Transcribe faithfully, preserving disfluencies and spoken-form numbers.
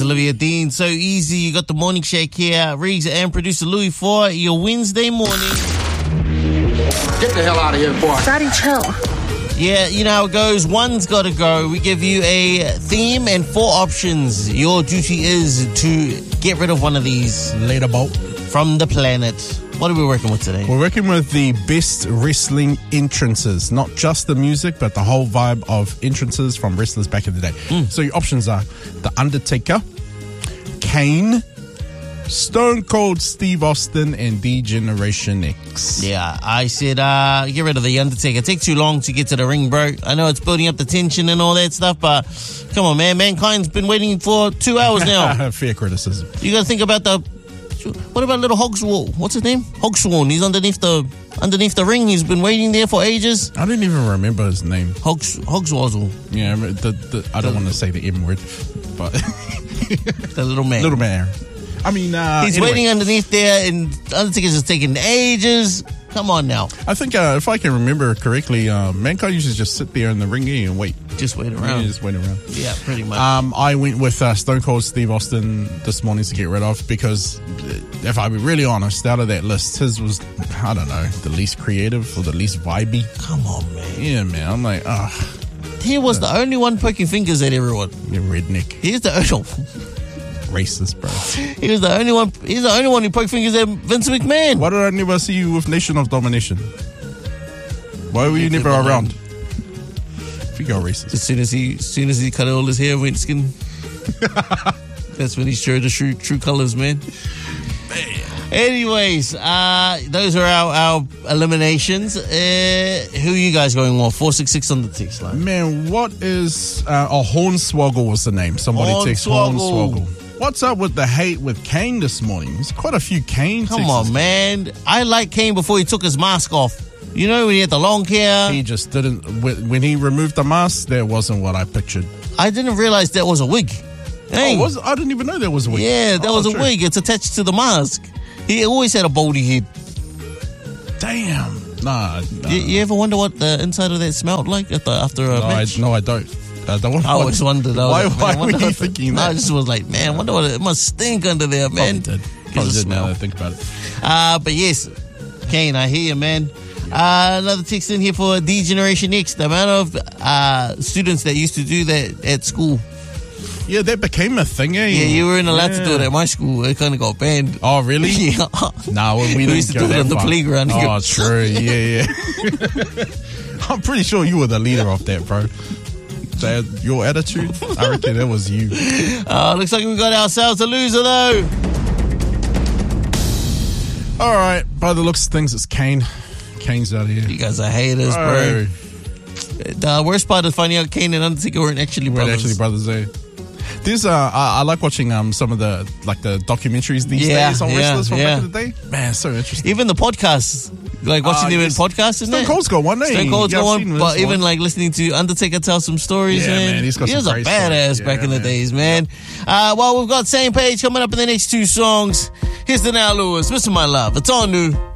Olivia Dean. So easy. You got the morning shake here. Riggs and producer Louis for your Wednesday morning. Get the hell out of here, boy. Daddy, chill. Yeah, you know how it goes. One's got to go. We give you a theme and four options. Your duty is to get rid of one of these. Later, boat. From the planet. What are we working with today? We're working with the best wrestling entrances. Not just the music, but the whole vibe of entrances from wrestlers back in the day. Mm. So your options are The Undertaker, Kane, Stone Cold Steve Austin, and D-Generation X. Yeah, I said uh, get rid of The Undertaker. It takes too long to get to the ring, bro. I know it's building up the tension and all that stuff, but come on, man. Mankind's been waiting for two hours now. Fair criticism. You got to think about the... What about little Hogswall? What's his name? Hogsworn. He's underneath the underneath the ring. He's been waiting there for ages. I don't even remember his name. Hogs Hogswazzle. Yeah, the, the, I don't the, want to say the M word, but the little man. Little man. I mean, uh, he's anyway. waiting underneath there, and Undertaker's just taking ages. Come on now. I think uh, if I can remember correctly, uh, Mankind used to just sit there in the ring and wait. Just wait around. Yeah, just wait around. Yeah, pretty much. Um, I went with uh, Stone Cold Steve Austin this morning to get rid of because, if I be really honest, out of that list, his was, I don't know, the least creative or the least vibey. Come on, man. Yeah, man. I'm like, ah. He was the only one poking fingers at everyone. You redneck. He's the only racist, bro. He was the only one. He's the only one who poked fingers at Vince McMahon. Why did I never see you with Nation of Domination? Why were you never around? If you go racist. As soon as he, as soon as he cut all his hair, went skin. That's when he showed the true, true colors, man. man. Anyways, uh, those are our, our eliminations. Uh, who are you guys going on? four six six on the text line. Man, what is... Uh, oh, Hornswoggle was the name. Somebody texted Hornswoggle. What's up with the hate with Kane this morning? There's quite a few Kane Come texts. on, man. I like Kane before he took his mask off. You know, when he had the long hair. He just didn't... When he removed the mask, that wasn't what I pictured. I didn't realize that was a wig. Dang. Oh, was, I didn't even know that was a wig. Yeah, that oh, was a true. wig. It's attached to the mask. He always had a baldy head. Damn. Nah. nah. You, you ever wonder what the inside of that smelled like after, after a no, match? I, no, I don't. I don't want I always wondered. I why was like, why man, were you what thinking the, that? I just was like, man, wonder what it, it must stink under there, man. Probably did. Probably did now that I think about it. Uh, but yes, Kane, I hear you, man. Uh, another text in here for D-Generation X. The amount of uh, students that used to do that at school. Yeah, that became a thing, eh? Yeah, you weren't allowed yeah. to do it at my school. It kind of got banned. Oh, really? Yeah. No, we, we didn't used to go do it on the far. playground. Oh, true. Yeah, yeah. I'm pretty sure you were the leader of that, bro. That, your attitude, I reckon that was you. Uh, looks like we got ourselves a loser, though. All right, by the looks of things, it's Kane. Kane's out here. You guys are haters, bro. bro. The worst part is finding out Kane and Undertaker weren't actually brothers. Weren't actually brothers, eh? There's, uh, I, I like watching um some of the like the documentaries these yeah, days on yeah, wrestlers from yeah. back in the day. Man, so interesting. Even the podcasts, like watching uh, them yes. in podcasts, isn't Stone it? Cold's got one, eh? Stone Cold's yeah, got one, but even one. like listening to Undertaker tell some stories, yeah, man. man he's got he was some a great badass stories. back yeah, in the man. days, man. Uh, well, we've got Same Page coming up in the next two songs. Here's the Now Lewis, Mister My Love. It's all new.